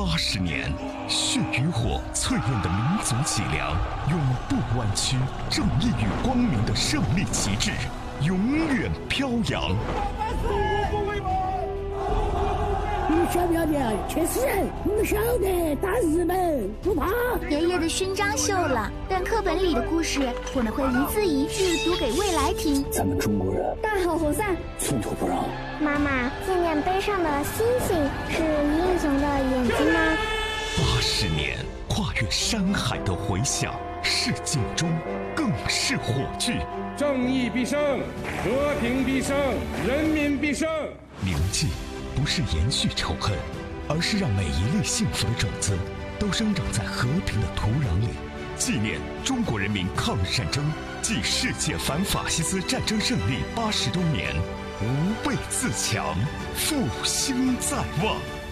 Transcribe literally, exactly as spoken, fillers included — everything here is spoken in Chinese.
八十年，血与火淬炼的民族脊梁，永不弯曲；正义与光明的胜利旗帜，永远飘扬。 你们晓不晓得去死人？你们晓得打日本不怕？ 爷爷的勋章锈了，但课本里的故事，我们会一字一句读给未来听。 咱们中国人大好河山， 寸土不让。 妈妈，纪念碑上的星星是英雄的眼睛吗？ 八十年，跨越山海的回响，是警钟，更是火炬。 正义必胜，和平必胜，人民必胜。 铭记不是延续仇恨，而是让每一粒幸福的种子都生长在和平的土壤里。纪念中国人民抗日战争暨世界反法西斯战争胜利八十周年，无畏自强，复兴在望。